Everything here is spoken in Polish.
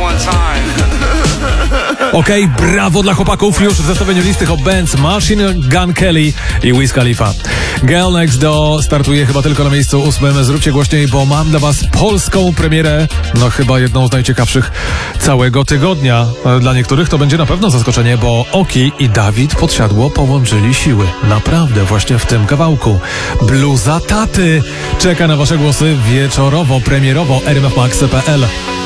Okej, brawo dla chłopaków. Już w zestawieniu listy Hot Bands Machine Gun Kelly i Wiz Khalifa. Girl Next Door startuje chyba tylko na miejscu 8. Zróbcie głośniej, bo mam dla was polską premierę. No chyba jedną z najciekawszych całego tygodnia. Dla niektórych to będzie na pewno zaskoczenie, bo Oki i Dawid Podsiadło połączyli siły. Naprawdę, właśnie w tym kawałku. Bluza taty czeka na wasze głosy wieczorowo, premierowo rmfmax.pl.